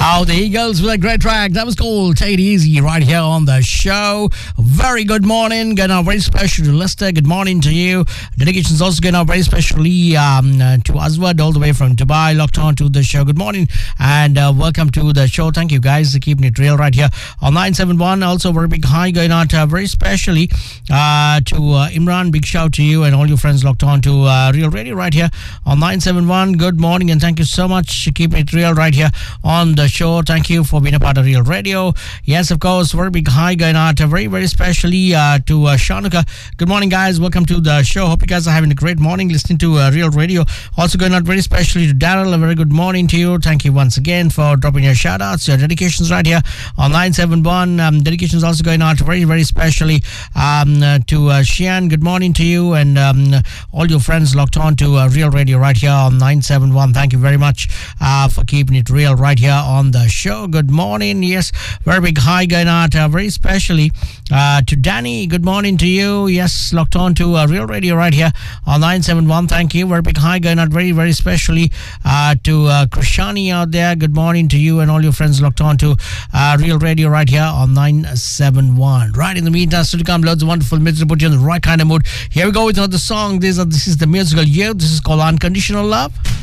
Oh, the Eagles with a great track. That was called Take It Easy right here on the show. Very good morning. Going out very special to Lester. Good morning to you. Dedications also going out very specially to Aswad all the way from Dubai. Locked on to the show. Good morning and welcome to the show. Thank you guys for keeping it real right here on 971. Also very big hi going out very specially to Imran. Big shout to you and all your friends locked on to Real Radio right here on 971. Good morning and thank you so much for keeping it real right here on the show. Thank you for being a part of Real Radio. Yes, of course, very big hi going out very, very specially to Shanuka. Good morning, guys. Welcome to the show. Hope you guys are having a great morning listening to Real Radio. Also going out very specially to Daryl. A very good morning to you. Thank you once again for dropping your shout outs, your dedications right here on 971. Dedications also going out very, very specially to Shian. Good morning to you and all your friends locked on to Real Radio right here on 971. Thank you very much for keeping it real right here on the show. Good morning. Yes, very big hi going out very specially to Danny. Good morning to you. Yes, locked on to Real Radio right here on 971. Thank you. Very big hi going out very, very specially to Krishani out there. Good morning to you and all your friends locked on to Real Radio right here on 971. Right in the meantime, still to come loads of wonderful minutes to put you in the right kind of mood. Here we go with another song. This is the musical year. This is called Unconditional Love.